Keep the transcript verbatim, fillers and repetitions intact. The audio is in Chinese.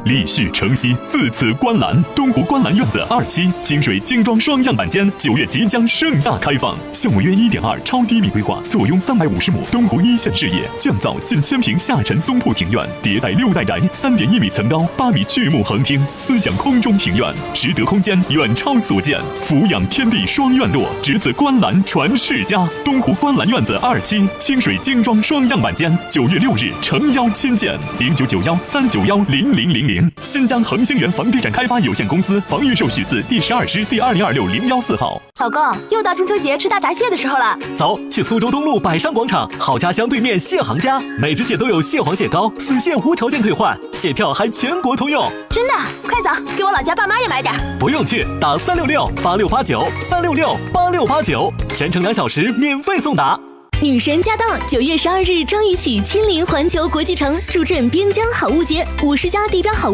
立续承熙，自此观澜。东湖观澜院子二期清水精装双样板间九月即将盛大开放，项目约一点二超低密规划，坐拥三百五十亩东湖一线视野，降噪近千平下沉松铺庭院，迭代六代宅，三点一米层高，八米巨幕横厅，思想空中庭院，实得空间远超所见，俯仰天地双院落，只此观澜传世家。东湖观澜院子二期清水精装双样板间，九月六日诚邀亲见，零九九幺三九幺零零零零。新疆恒星源房地产开发有限公司房预售许字第十二师第二零二六零幺四号。 老公，又到中秋节吃大闸蟹的时候了， 走，去苏州东路百商广场好家乡对面蟹行家，每只蟹都有蟹黄蟹膏，死蟹无条件退换，蟹票还全国通用。 真的？快走，给我老家爸妈也买点。 不用去，打三六六八六八九三六六八六八九，全程两小时免费送达。 女神驾到！九月十二日，张雨绮亲临环球国际城，助阵边疆好物节，五十家地标好物。